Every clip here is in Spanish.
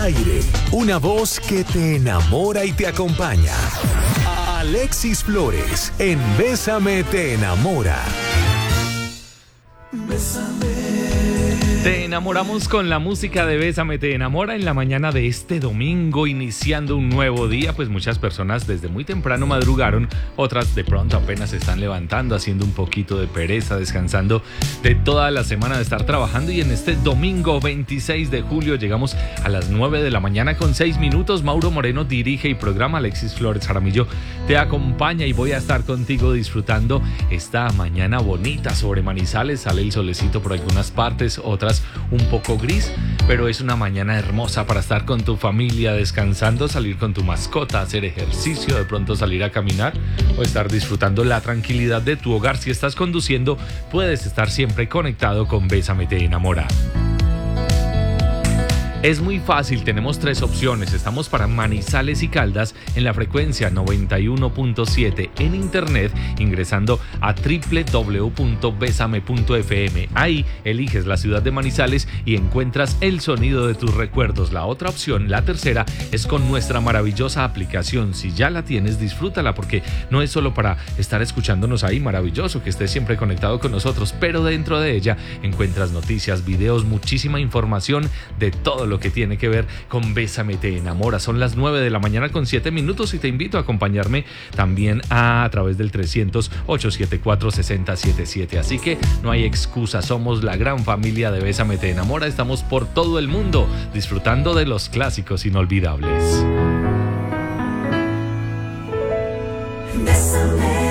aire, una voz que te enamora y te acompaña. Alexis Flores, en Bésame te enamora. Bésame. Te enamoramos con la música de Bésame te enamora en la mañana de este domingo, iniciando un nuevo día. Pues muchas personas desde muy temprano madrugaron, otras de pronto apenas se están levantando, haciendo un poquito de pereza, descansando de toda la semana de estar trabajando. Y en este domingo 26 de julio llegamos a las 9 de la mañana con 6 minutos. Mauro Moreno dirige y programa, Alexis Flores Jaramillo te acompaña y voy a estar contigo disfrutando esta mañana bonita sobre Manizales. Sale el solecito por algunas partes, otras un poco gris, pero es una mañana hermosa para estar con tu familia descansando, salir con tu mascota, hacer ejercicio, de pronto salir a caminar o estar disfrutando la tranquilidad de tu hogar. Si estás conduciendo, puedes estar siempre conectado con Bésame te enamora. Es muy fácil, tenemos 3 opciones. Estamos para Manizales y Caldas en la frecuencia 91.7 en internet, ingresando a www.besame.fm. Ahí eliges la ciudad de Manizales y encuentras el sonido de tus recuerdos. La otra opción, la tercera, es con nuestra maravillosa aplicación. Si ya la tienes, disfrútala, porque no es solo para estar escuchándonos ahí, maravilloso que estés siempre conectado con nosotros, pero dentro de ella encuentras noticias, videos, muchísima información de todo lo que tiene que ver con Bésame te enamora. Son las 9 de la mañana con 7 minutos y te invito a acompañarme también a través del 300-874-6077. Así que no hay excusa, somos la gran familia de Bésame te enamora. Estamos por todo el mundo disfrutando de los clásicos inolvidables. Bésame.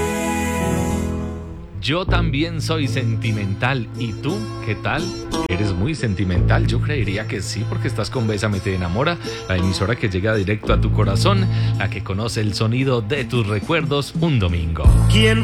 Yo también soy sentimental. ¿Y tú? ¿Qué tal? ¿Eres muy sentimental? Yo creería que sí, porque estás con Bésame te enamora, la emisora que llega directo a tu corazón, la que conoce el sonido de tus recuerdos un domingo. ¿Quién